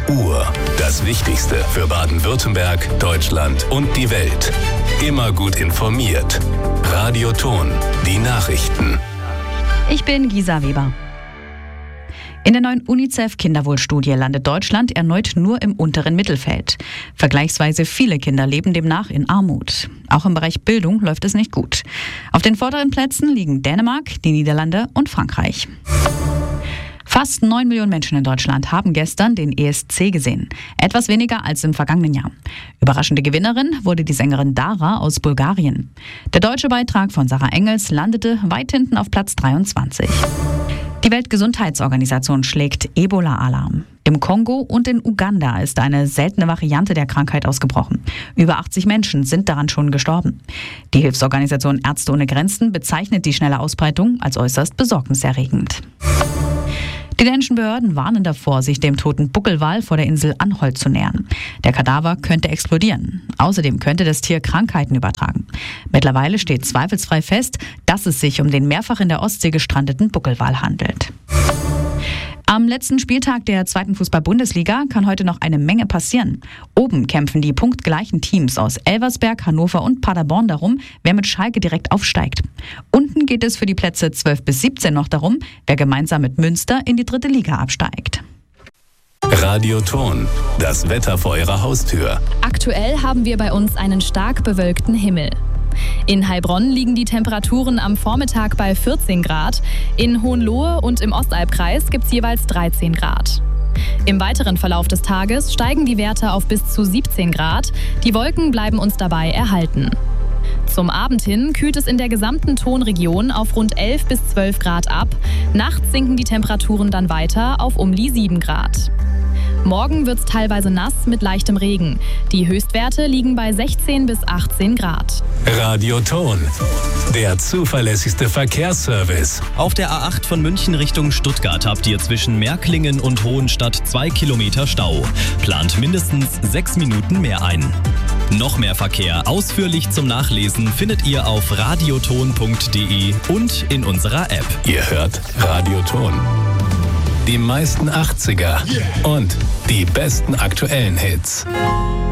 Uhr. Das Wichtigste für Baden-Württemberg, Deutschland und die Welt. Immer gut informiert. Radio Ton, die Nachrichten. Ich bin Gisa Weber. In der neuen UNICEF-Kinderwohlstudie landet Deutschland erneut nur im unteren Mittelfeld. Vergleichsweise viele Kinder leben demnach in Armut. Auch im Bereich Bildung läuft es nicht gut. Auf den vorderen Plätzen liegen Dänemark, die Niederlande und Frankreich. Fast 9 Millionen Menschen in Deutschland haben gestern den ESC gesehen. Etwas weniger als im vergangenen Jahr. Überraschende Gewinnerin wurde die Sängerin Dara aus Bulgarien. Der deutsche Beitrag von Sarah Engels landete weit hinten auf Platz 23. Die Weltgesundheitsorganisation schlägt Ebola-Alarm. Im Kongo und in Uganda ist eine seltene Variante der Krankheit ausgebrochen. Über 80 Menschen sind daran schon gestorben. Die Hilfsorganisation Ärzte ohne Grenzen bezeichnet die schnelle Ausbreitung als äußerst besorgniserregend. Die dänischen Behörden warnen davor, sich dem toten Buckelwal vor der Insel Anholt zu nähern. Der Kadaver könnte explodieren. Außerdem könnte das Tier Krankheiten übertragen. Mittlerweile steht zweifelsfrei fest, dass es sich um den mehrfach in der Ostsee gestrandeten Buckelwal handelt. Am letzten Spieltag der 2. Fußball-Bundesliga kann heute noch eine Menge passieren. Oben kämpfen die punktgleichen Teams aus Elversberg, Hannover und Paderborn darum, wer mit Schalke direkt aufsteigt. Unten geht es für die Plätze 12 bis 17 noch darum, wer gemeinsam mit Münster in die 3. Liga absteigt. Radio Ton, das Wetter vor Ihrer Haustür. Aktuell haben wir bei uns einen stark bewölkten Himmel. In Heilbronn liegen die Temperaturen am Vormittag bei 14 Grad. In Hohenlohe und im Ostalbkreis gibt es jeweils 13 Grad. Im weiteren Verlauf des Tages steigen die Werte auf bis zu 17 Grad. Die Wolken bleiben uns dabei erhalten. Zum Abend hin kühlt es in der gesamten Tonregion auf rund 11 bis 12 Grad ab. Nachts sinken die Temperaturen dann weiter auf um die 7 Grad. Morgen wird es teilweise nass mit leichtem Regen. Die Höchstwerte liegen bei 16 bis 18 Grad. Radio Ton, der zuverlässigste Verkehrsservice. Auf der A8 von München Richtung Stuttgart habt ihr zwischen Märklingen und Hohenstadt 2 Kilometer Stau. Plant mindestens 6 Minuten mehr ein. Noch mehr Verkehr ausführlich zum Nachlesen findet ihr auf radioton.de und in unserer App. Ihr hört Radio Ton. Die meisten 80er und die besten aktuellen Hits.